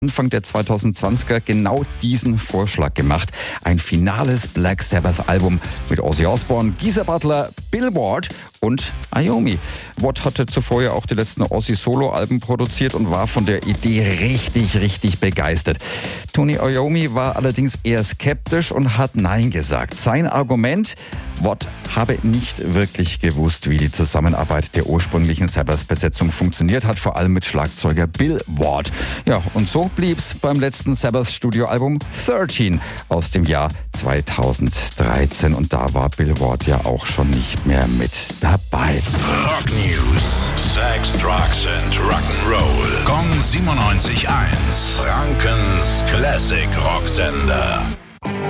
Anfang der 2020er genau diesen Vorschlag gemacht. Ein finales Black Sabbath-Album mit Ozzy Osbourne, Geezer Butler, Bill Ward und Iommi. Ward hatte zuvor ja auch die letzten Ozzy-Solo-Alben produziert und war von der Idee richtig begeistert. Tony Iommi war allerdings eher skeptisch und hat Nein gesagt. Sein Argument: Ward habe nicht wirklich gewusst, wie die Zusammenarbeit der ursprünglichen Sabbath-Besetzung funktioniert hat, vor allem mit Schlagzeuger Bill Ward. Ja, und so blieb's beim letzten Sabbath-Studioalbum 13 aus dem Jahr 2013. Und da war Bill Ward ja auch schon nicht mehr mit dabei. Rock News: Sex, Drugs and Rock'n'Roll. Gong 97.1. Frankens Classic Rocksender.